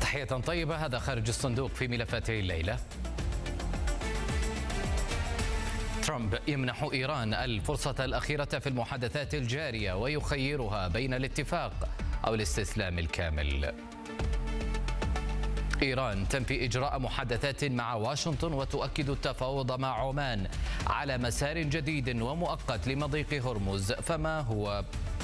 تحية طيبة. هذا خارج الصندوق في ملفاته الليلة. ترامب يمنح إيران الفرصة الأخيرة في المحادثات الجارية ويخيرها بين الاتفاق أو الاستسلام الكامل. إيران تنفي إجراء محادثات مع واشنطن وتؤكد التفاوض مع عمان على مسار جديد ومؤقت لمضيق هرمز. فما هو؟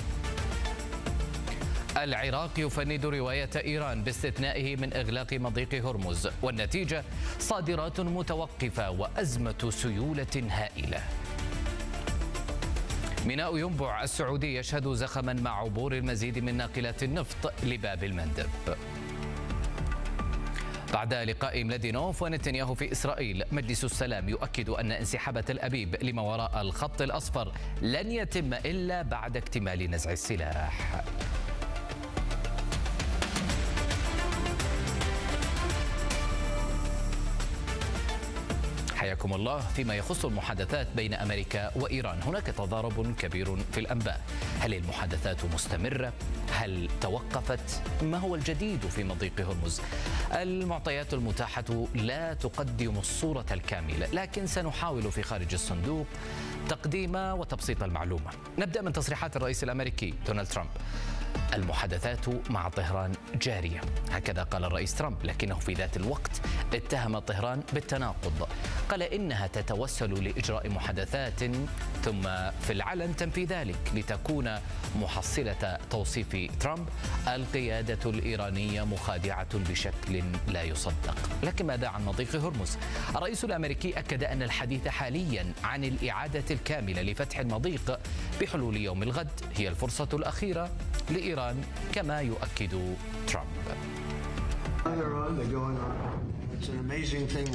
العراق يفند رواية إيران باستثنائه من إغلاق مضيق هرمز، والنتيجة صادرات متوقفة وأزمة سيولة هائلة. ميناء ينبع السعودي يشهد زخما مع عبور المزيد من ناقلات النفط لباب المندب. بعد لقاء ملادينوف ونتنياهو في إسرائيل، مجلس السلام يؤكد أن انسحاب تل أبيب لما وراء الخط الأصفر لن يتم إلا بعد اكتمال نزع السلاح. حياكم الله. فيما يخص المحادثات بين أمريكا وإيران، هناك تضارب كبير في الأنباء. هل المحادثات مستمرة؟ هل توقفت؟ ما هو الجديد في مضيق هرمز؟ المعطيات المتاحة لا تقدم الصورة الكاملة، لكن سنحاول في خارج الصندوق تقديم وتبسيط المعلومة. نبدأ من تصريحات الرئيس الأمريكي دونالد ترامب. المحادثات مع طهران جارية، هكذا قال الرئيس ترامب، لكنه في ذات الوقت اتهم طهران بالتناقض. قال إنها تتوسل لإجراء محادثات ثم في العلن تنفي ذلك لتكون محصلة توصيف ترامب القيادة الإيرانية مخادعة بشكل لا يصدق. لكن ماذا عن مضيق هرمز؟ الرئيس الأمريكي أكد أن الحديث حاليا عن الإعادة الكاملة لفتح المضيق بحلول يوم الغد هي الفرصة الأخيرة لإيران، كما يؤكد ترامب.